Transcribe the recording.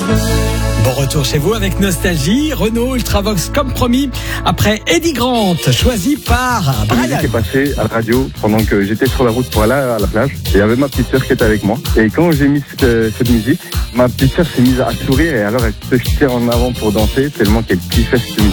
Bon retour chez vous avec Nostalgie. Renault Ultravox comme promis. Après Eddie Grant, choisi par La musique Brian. est passée à la radio pendant que j'étais sur la route pour aller à la plage. Et il y avait ma petite sœur qui était avec moi. Et quand j'ai mis cette musique, ma petite sœur s'est mise à sourire et alors elle se jetait en avant pour danser tellement qu'elle kiffait cette musique.